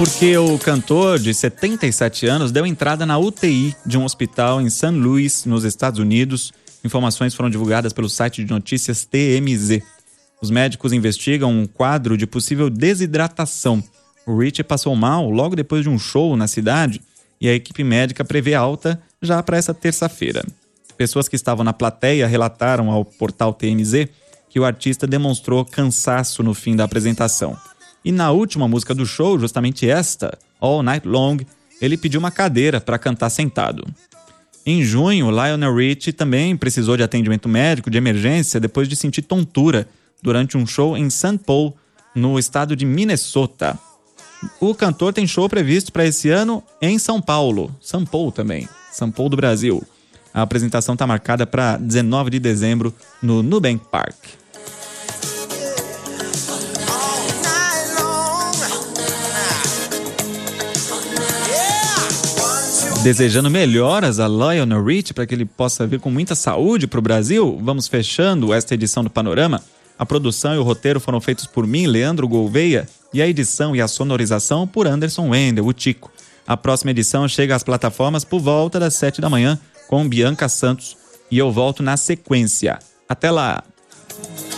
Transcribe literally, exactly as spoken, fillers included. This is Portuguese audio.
porque o cantor de setenta e sete anos deu entrada na U T I de um hospital em Saint Louis, nos Estados Unidos. Informações foram divulgadas pelo site de notícias T M Z. Os médicos investigam um quadro de possível desidratação. O Rich passou mal logo depois de um show na cidade e a equipe médica prevê alta já para essa terça-feira. Pessoas que estavam na plateia relataram ao portal T M Z que o artista demonstrou cansaço no fim da apresentação. E na última música do show, justamente esta, All Night Long, ele pediu uma cadeira para cantar sentado. Em junho, Lionel Richie também precisou de atendimento médico de emergência depois de sentir tontura durante um show em Saint Paul, no estado de Minnesota. O cantor tem show previsto para esse ano em São Paulo, São Paulo também, São Paulo do Brasil. A apresentação está marcada para dezenove de dezembro no Nubank Park. Desejando melhoras a Lionel Richie para que ele possa vir com muita saúde para o Brasil, vamos fechando esta edição do Panorama. A produção e o roteiro foram feitos por mim, Leandro Gouveia, e a edição e a sonorização por Anderson Wendel, o Tico. A próxima edição chega às plataformas por volta das sete da manhã com Bianca Santos e eu volto na sequência. Até lá!